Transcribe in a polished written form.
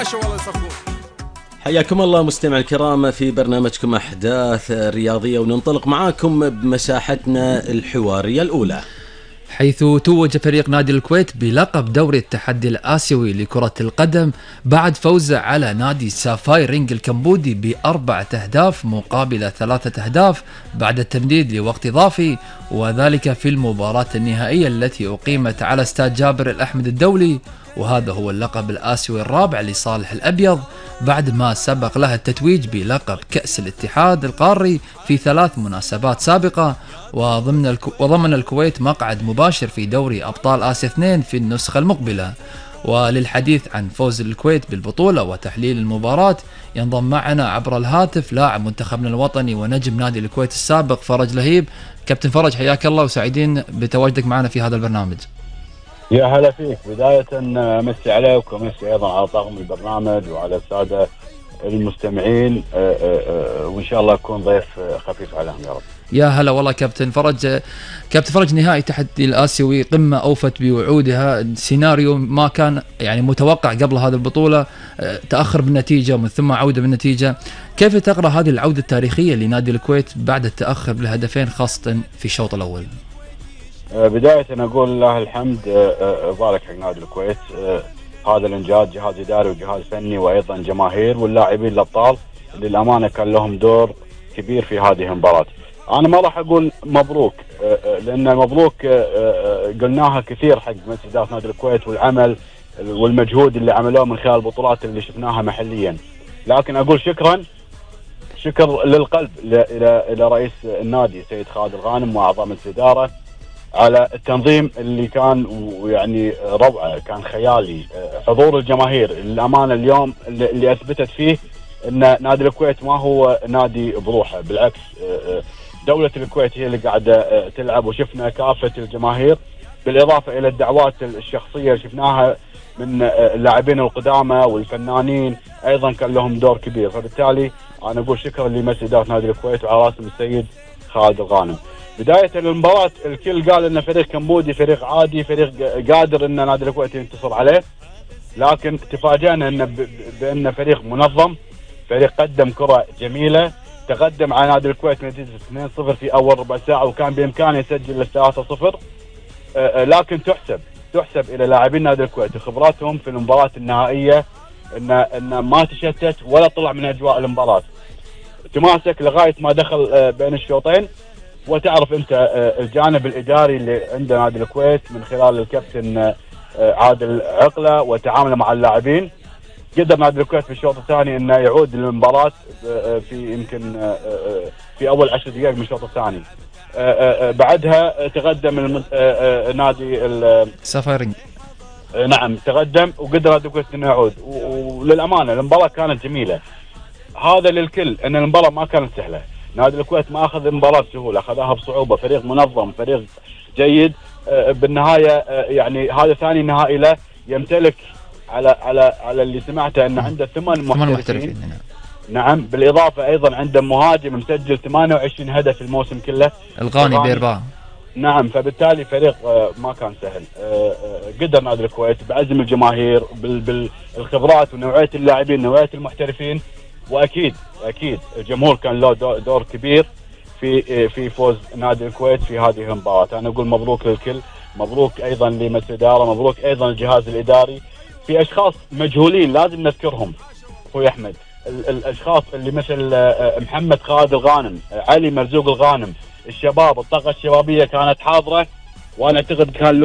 حياكم الله مستمع الكرام في برنامجكم أحداث رياضية، وننطلق معاكم بمساحتنا الحوارية الأولى، حيث توج فريق نادي الكويت بلقب دوري التحدي الآسيوي لكرة القدم بعد فوزه على نادي سافايرينج الكمبودي ب4 أهداف مقابل 3 أهداف بعد التمديد لوقت إضافي، وذلك في المباراة النهائية التي أقيمت على استاد جابر الأحمد الدولي. وهذا هو اللقب الآسيوي الرابع لصالح الأبيض بعد ما سبق له التتويج بلقب كأس الاتحاد القاري في 3 مناسبات سابقة. وضمن الكويت مقعد مباشر في دوري أبطال آسيا 2 في النسخة المقبلة. وللحديث عن فوز الكويت بالبطولة وتحليل المباراة ينضم معنا عبر الهاتف لاعب منتخبنا الوطني ونجم نادي الكويت السابق فرج لهيب. كابتن فرج، حياك الله وسعيدين بتواجدك معنا في هذا البرنامج. يا هلا فيك. بداية أمسي عليك وأمسي أيضا على طاقم البرنامج وعلى السادة المستمعين، وإن شاء الله أكون ضيف خفيف عليهم يا رب. يا هلا والله كابتن فرج. كابتن فرج، نهائي التحدي الآسيوي قمة أوفت بوعودها، سيناريو ما كان يعني متوقع قبل هذه البطولة، تأخر بالنتيجة ومن ثم عودة بالنتيجة. كيف تقرأ هذه العودة التاريخية لنادي الكويت بعد التأخر بالهدفين خاصة في الشوط الأول؟ بداية أقول الله الحمد، بارك حق نادي الكويت. هذا الإنجاز جهاز إداري وجهاز فني وأيضا جماهير واللاعبين الأبطال للأمانة كان لهم دور كبير في هذه المباراة. أنا ما راح أقول مبروك، لأن مبروك قلناها كثير حق مسؤوليات نادي الكويت والعمل والمجهود اللي عملوه من خلال البطولات اللي شفناها محليا، لكن أقول شكر للقلب إلى رئيس النادي سيد خالد الغانم وأعضاء مجلس الإدارة على التنظيم اللي كان ويعني روعة، كان خيالي. حضور الجماهير الأمانة اليوم اللي أثبتت فيه أن نادي الكويت ما هو نادي بروحه، بالعكس دولة الكويت هي اللي قاعدة تلعب، وشفنا كافة الجماهير بالإضافة إلى الدعوات الشخصية اللي شفناها من اللاعبين القدامى والفنانين، أيضا كان لهم دور كبير. فبالتالي أنا أقول شكرا لمجلس إدارة نادي الكويت وعلى راسهم السيد خالد الغانم. بداية المباراة الكل قال ان فريق كمبودي فريق عادي، فريق قادر ان نادي الكويت ينتصر عليه، لكن تفاجأنا بان فريق منظم، فريق قدم كرة جميلة، تقدم على نادي الكويت نتيجة 2-0 في اول ربع ساعة وكان بامكانه يسجل 3-0، لكن تحسب الى لاعبين نادي الكويت وخبراتهم في المباراة النهائية ان ما تشتت ولا طلع من اجواء المباراة، تماسك لغاية ما دخل بين الشوطين. وتعرف انت الجانب الاداري اللي عند نادي الكويت من خلال الكابتن عادل عقله وتعامله مع اللاعبين، قدر نادي الكويت في الشوط الثاني انه يعود للمباراه في يمكن في اول 10 دقائق من الشوط الثاني. بعدها تقدم نادي سافايرينج، نعم تقدم وقدر نادي الكويت انه يعود، وللامانه المباراه كانت جميله. هذا للكل ان المباراه ما كانت سهله، نادي الكويت ما اخذ المباراه بسهوله، اخذها بصعوبه، فريق منظم، فريق جيد. بالنهايه يعني هذا ثاني نهائي له، يمتلك على اللي سمعته ان عنده 8 محترفين. نعم، بالاضافه ايضا عنده مهاجم مسجل 28 هدف الموسم كله، الغاني بيربا. نعم، فبالتالي فريق ما كان سهل. قدر نادي الكويت بعزم الجماهير بالخبرات ونوعيه اللاعبين نوعيه المحترفين، واكيد الجمهور كان له دور كبير في فوز نادي الكويت في هذه المباراه. انا اقول مبروك للكل، مبروك ايضا لمجلس الاداره، مبروك ايضا الجهاز الاداري. في اشخاص مجهولين لازم نذكرهم اخوي احمد، الاشخاص اللي مثل محمد خالد الغانم، علي مرزوق الغانم، الشباب، الطاقه الشبابيه كانت حاضره، وانا اعتقد كان